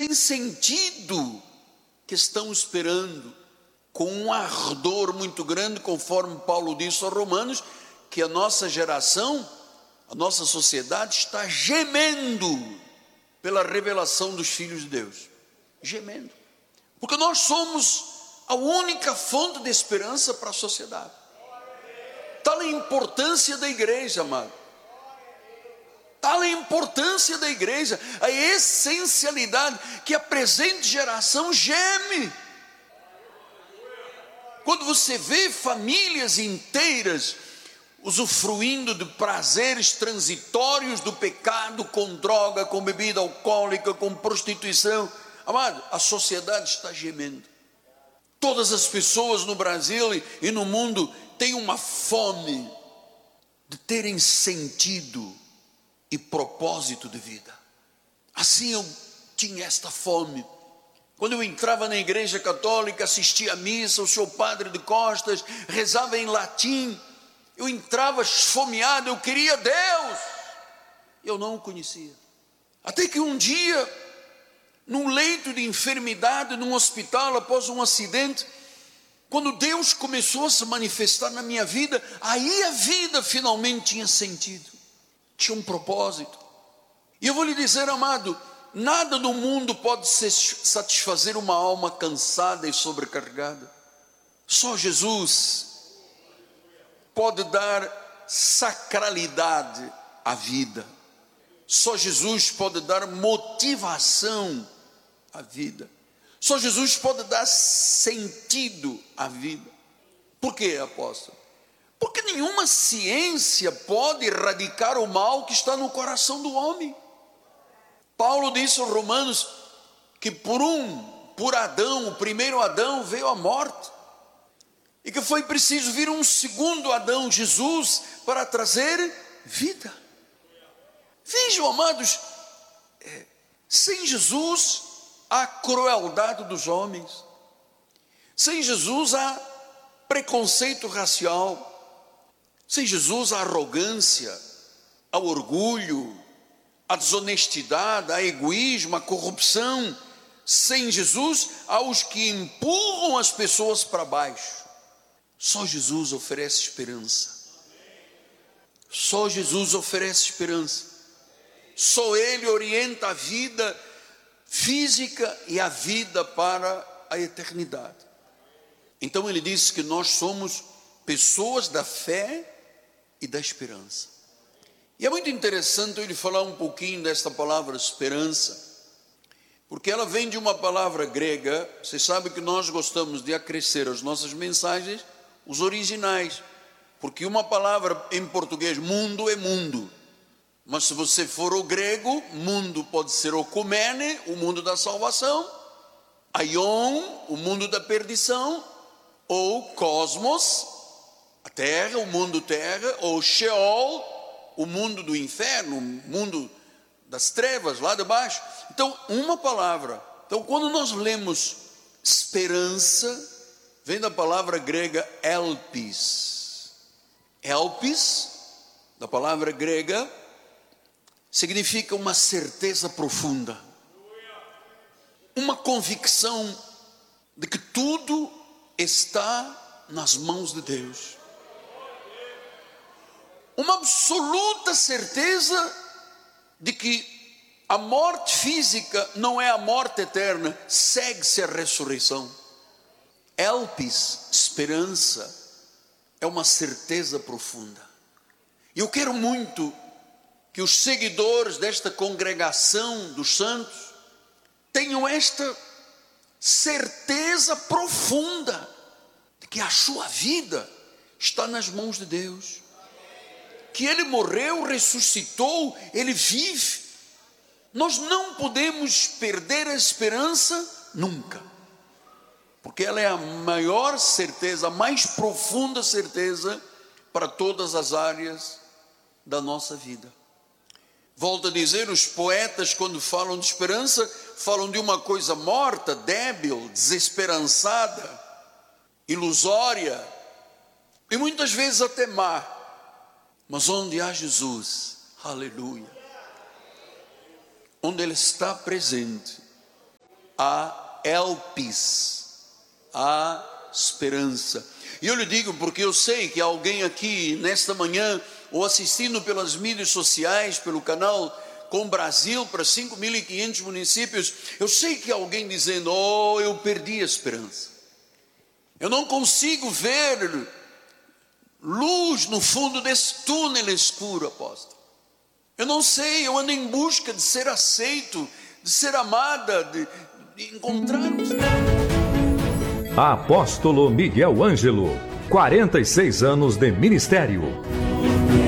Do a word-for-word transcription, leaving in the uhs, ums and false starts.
tem sentido, que estão esperando com um ardor muito grande, conforme Paulo disse aos Romanos, que a nossa geração, a nossa sociedade está gemendo pela revelação dos filhos de Deus. Gemendo. Porque nós somos a única fonte de esperança para a sociedade. Tal a importância da igreja, amado. Tal a importância da igreja, a essencialidade que a presente geração geme. Quando você vê famílias inteiras usufruindo de prazeres transitórios do pecado, com droga, com bebida alcoólica, com prostituição, amado, a sociedade está gemendo. Todas as pessoas no Brasil e no mundo têm uma fome de terem sentido e propósito de vida. Assim eu tinha esta fome. Quando eu entrava na igreja católica, assistia à missa, o seu padre de costas rezava em latim, eu entrava esfomeado, eu queria Deus, eu não o conhecia. Até que um dia, num leito de enfermidade, num hospital, após um acidente, quando Deus começou a se manifestar na minha vida, aí a vida finalmente tinha sentido, tinha um propósito. E eu vou lhe dizer, amado, nada no mundo pode satisfazer uma alma cansada e sobrecarregada. Só Jesus pode dar sacralidade à vida. Só Jesus pode dar motivação à vida. Só Jesus pode dar sentido à vida. Por quê, apóstolo? Porque nenhuma ciência pode erradicar o mal que está no coração do homem. Paulo disse aos Romanos que por um, por Adão, o primeiro Adão, veio a morte. E que foi preciso vir um segundo Adão, Jesus, para trazer vida. Vejam, amados, é, sem Jesus há crueldade dos homens. Sem Jesus há preconceito racial. Sem Jesus há arrogância, há orgulho, a desonestidade, a egoísmo, a corrupção. Sem Jesus, há os que empurram as pessoas para baixo. Só Jesus oferece esperança. Só Jesus oferece esperança. Só Ele orienta a vida física e a vida para a eternidade. Então Ele disse que nós somos pessoas da fé e da esperança. E é muito interessante ele falar um pouquinho desta palavra esperança, porque ela vem de uma palavra grega. Você sabe que nós gostamos de acrescer as nossas mensagens os originais, porque uma palavra em português, mundo, é mundo, mas se você for o grego, mundo pode ser okumene, o mundo da salvação, aion, o mundo da perdição, ou cosmos, a terra, o mundo terra, ou sheol, o mundo do inferno, o mundo das trevas, lá de baixo. Então, uma palavra. Então, quando nós lemos esperança, vem da palavra grega elpis. Elpis, da palavra grega, significa uma certeza profunda, uma convicção de que tudo está nas mãos de Deus, uma absoluta certeza de que a morte física não é a morte eterna, segue-se a ressurreição. Elpis, esperança, é uma certeza profunda. E eu quero muito que os seguidores desta congregação dos santos tenham esta certeza profunda de que a sua vida está nas mãos de Deus, que Ele morreu, ressuscitou, Ele vive. Nós não podemos perder a esperança nunca, porque ela é a maior certeza, a mais profunda certeza para todas as áreas da nossa vida. Volto a dizer, os poetas, quando falam de esperança, falam de uma coisa morta, débil, desesperançada, ilusória, e muitas vezes até má. Mas onde há Jesus, aleluia, onde Ele está presente, há elpis, há esperança. E eu lhe digo porque eu sei que alguém aqui nesta manhã, ou assistindo pelas mídias sociais, pelo canal Com Brasil para cinco mil e quinhentos municípios, eu sei que alguém dizendo: oh, eu perdi a esperança, eu não consigo ver luz no fundo desse túnel escuro, apóstolo. Eu não sei, eu ando em busca de ser aceito, de ser amada, de, de encontrar os... Apóstolo Miguel Ângelo, quarenta e seis anos de ministério.